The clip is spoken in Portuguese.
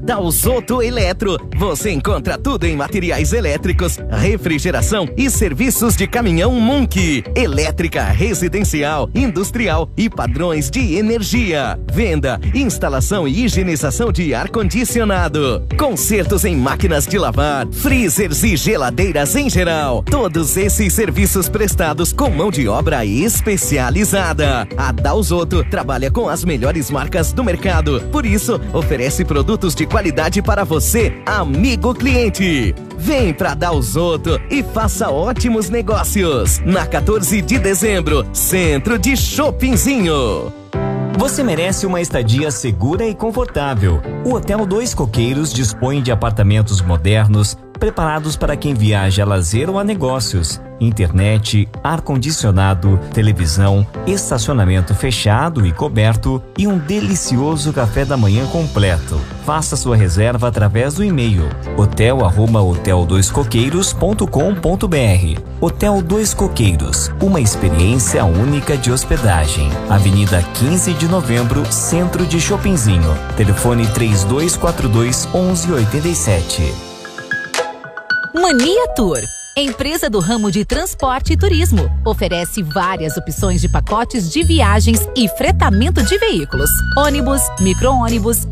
Dalzotto Eletro. Você encontra tudo em materiais elétricos, refrigeração e serviços de caminhão Munk, elétrica residencial, industrial e padrões de energia. Venda, instalação e higienização de ar-condicionado. Consertos em máquinas de lavar, freezers e geladeiras em geral. Todos esses serviços prestados com mão de obra especializada. A Dalzotto trabalha com as melhores marcas do mercado. Por isso, oferece produtos de qualidade para você, amigo cliente. Vem pra Dalzotto e faça ótimos negócios. Na 14 de dezembro, Centro de Shoppingzinho. Você merece uma estadia segura e confortável. O Hotel Dois Coqueiros dispõe de apartamentos modernos, preparados para quem viaja a lazer ou a negócios. Internet, ar-condicionado, televisão, estacionamento fechado e coberto e um delicioso café da manhã completo. Faça sua reserva através do e-mail hotel@hoteldoiscoqueiros.com.br. Hotel Dois Coqueiros, uma experiência única de hospedagem. Avenida 15 de Novembro, Centro de Shoppingzinho. Telefone 3242-1187. Mania Tour, empresa do ramo de transporte e turismo, oferece várias opções de pacotes de viagens e fretamento de veículos, ônibus, micro-ônibus,